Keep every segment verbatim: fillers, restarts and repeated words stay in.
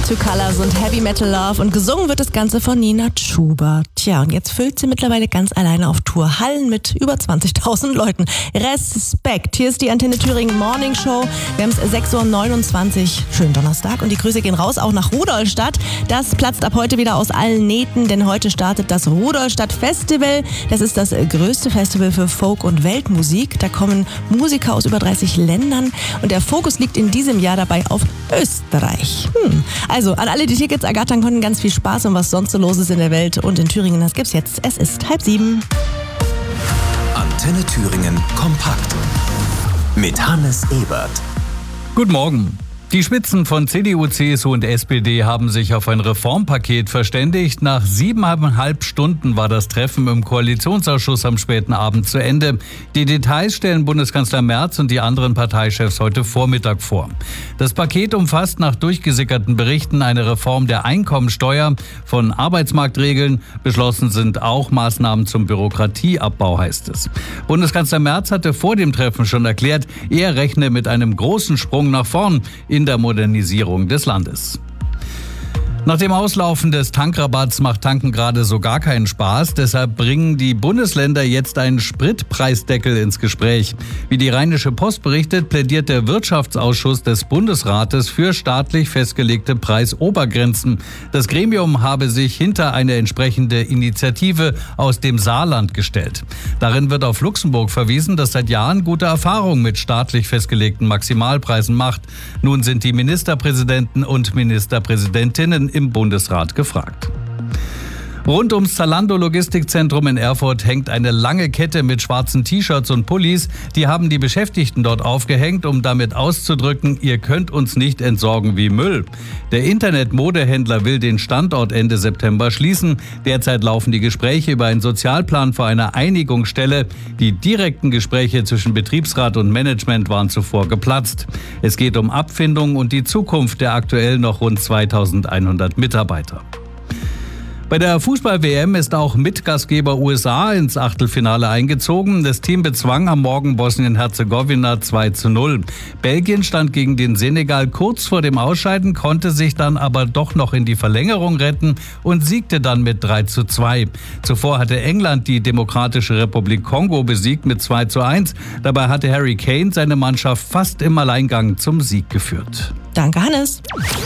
Two Colors und Heavy Metal Love und gesungen wird das Ganze von Nina Chuba. Tja, und jetzt füllt sie mittlerweile ganz alleine auf Tour Hallen mit über zwanzigtausend Leuten. Respekt! Hier ist die Antenne Thüringen Morning Show. Wir haben es sechs Uhr neunundzwanzig, schönen Donnerstag, und die Grüße gehen raus auch nach Rudolstadt. Das platzt ab heute wieder aus allen Nähten, denn heute startet das Rudolstadt Festival. Das ist das größte Festival für Folk- und Weltmusik. Da kommen Musiker aus über dreißig Ländern und der Fokus liegt in diesem Jahr dabei auf Österreich. Hm. Also an alle, die Tickets ergattern konnten, ganz viel Spaß und was sonst so los ist in der Welt und in Thüringen, das gibt's jetzt. Es ist halb sieben. Antenne Thüringen kompakt mit Hannes Ebert. Guten Morgen. Die Spitzen von C D U, C S U und S P D haben sich auf ein Reformpaket verständigt. Nach siebeneinhalb Stunden war das Treffen im Koalitionsausschuss am späten Abend zu Ende. Die Details stellen Bundeskanzler Merz und die anderen Parteichefs heute Vormittag vor. Das Paket umfasst nach durchgesickerten Berichten eine Reform der Einkommensteuer, von Arbeitsmarktregeln. Beschlossen sind auch Maßnahmen zum Bürokratieabbau, heißt es. Bundeskanzler Merz hatte vor dem Treffen schon erklärt, er rechne mit einem großen Sprung nach vorn in der Modernisierung des Landes. Nach dem Auslaufen des Tankrabatts macht Tanken gerade so gar keinen Spaß. Deshalb bringen die Bundesländer jetzt einen Spritpreisdeckel ins Gespräch. Wie die Rheinische Post berichtet, plädiert der Wirtschaftsausschuss des Bundesrates für staatlich festgelegte Preisobergrenzen. Das Gremium habe sich hinter eine entsprechende Initiative aus dem Saarland gestellt. Darin wird auf Luxemburg verwiesen, das seit Jahren gute Erfahrungen mit staatlich festgelegten Maximalpreisen macht. Nun sind die Ministerpräsidenten und Ministerpräsidentinnen im Bundesrat gefragt. Rund ums Zalando-Logistikzentrum in Erfurt hängt eine lange Kette mit schwarzen T-Shirts und Pullis. Die haben die Beschäftigten dort aufgehängt, um damit auszudrücken, ihr könnt uns nicht entsorgen wie Müll. Der Internet-Modehändler will den Standort Ende September schließen. Derzeit laufen die Gespräche über einen Sozialplan vor einer Einigungsstelle. Die direkten Gespräche zwischen Betriebsrat und Management waren zuvor geplatzt. Es geht um Abfindung und die Zukunft der aktuell noch rund zweitausendeinhundert Mitarbeiter. Bei der Fußball-W M ist auch Mitgastgeber U S A ins Achtelfinale eingezogen. Das Team bezwang am Morgen Bosnien-Herzegowina zwei zu null. Belgien stand gegen den Senegal kurz vor dem Ausscheiden, konnte sich dann aber doch noch in die Verlängerung retten und siegte dann mit drei zu zwei. Zuvor hatte England die Demokratische Republik Kongo besiegt mit zwei zu eins. Dabei hatte Harry Kane seine Mannschaft fast im Alleingang zum Sieg geführt. Danke, Hannes.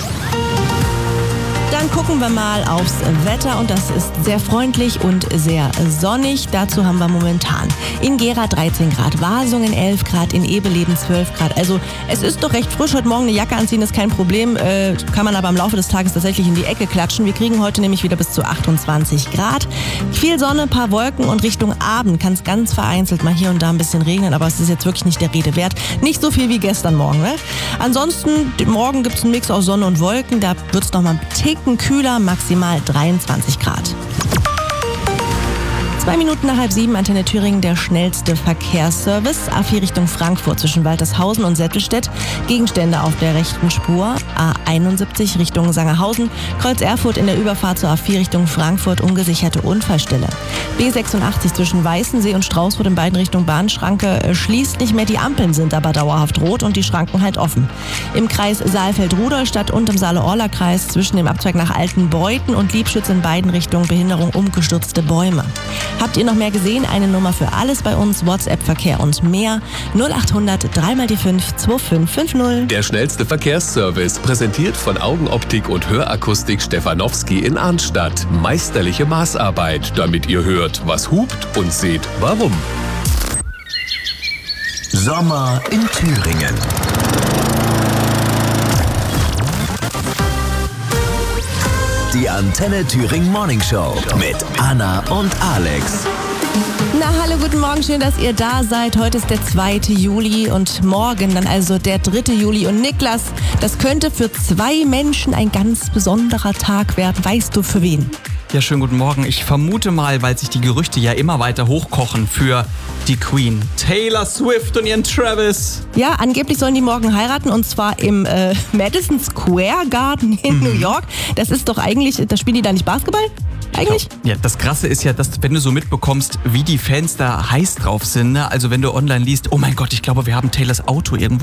Dann gucken wir mal aufs Wetter und das ist sehr freundlich und sehr sonnig. Dazu haben wir momentan in Gera dreizehn Grad, Wasungen elf Grad, in Ebeleben zwölf Grad. Also es ist doch recht frisch. Heute Morgen eine Jacke anziehen ist kein Problem, äh, kann man aber im Laufe des Tages tatsächlich in die Ecke klatschen. Wir kriegen heute nämlich wieder bis zu achtundzwanzig Grad. Viel Sonne, ein paar Wolken und Richtung Abend kann es ganz vereinzelt mal hier und da ein bisschen regnen, aber es ist jetzt wirklich nicht der Rede wert. Nicht so viel wie gestern Morgen. Ne? Ansonsten, morgen gibt es einen Mix aus Sonne und Wolken, da wird es noch mal ein Ticken kühler, maximal dreiundzwanzig Grad. Zwei Minuten nach halb sieben, Antenne Thüringen, der schnellste Verkehrsservice. A vier Richtung Frankfurt zwischen Waltershausen und Settelstedt. Gegenstände auf der rechten Spur. A einundsiebzig Richtung Sangerhausen. Kreuz Erfurt in der Überfahrt zur A vier Richtung Frankfurt. Ungesicherte Unfallstelle. B sechsundachtzig zwischen Weißensee und Straußrot in beiden Richtungen Bahnschranke schließt nicht mehr. Die Ampeln sind aber dauerhaft rot und die Schranken halt offen. Im Kreis Saalfeld-Rudolstadt und im Saale-Orla-Kreis zwischen dem Abzweig nach Altenbeuthen und Liebschütz in beiden Richtungen Behinderung umgestürzte Bäume. Habt ihr noch mehr gesehen? Eine Nummer für alles bei uns, WhatsApp-Verkehr und mehr. null achthundert drei mal die fünf zwei fünf fünf null. Der schnellste Verkehrsservice, präsentiert von Augenoptik und Hörakustik Stefanowski in Arnstadt. Meisterliche Maßarbeit, damit ihr hört, was hupt und seht, warum. Sommer in Thüringen. Die Antenne Thüringen Morning Show mit Anna und Alex. Na, hallo, guten Morgen, schön, dass ihr da seid. Heute ist der zweite Juli und morgen dann also der dritte Juli. Und Niklas, das könnte für zwei Menschen ein ganz besonderer Tag werden. Weißt du, für wen? Ja, schönen guten Morgen. Ich vermute mal, weil sich die Gerüchte ja immer weiter hochkochen, für die Queen. Taylor Swift und ihren Travis. Ja, angeblich sollen die morgen heiraten und zwar im äh, Madison Square Garden in mhm. New York. Das ist doch eigentlich, da spielen die da nicht Basketball? Eigentlich? Ja, das Krasse ist ja, dass wenn du so mitbekommst, wie die Fans da heiß drauf sind, ne? Also wenn du online liest, oh mein Gott, ich glaube, wir haben Taylors Auto irgendwo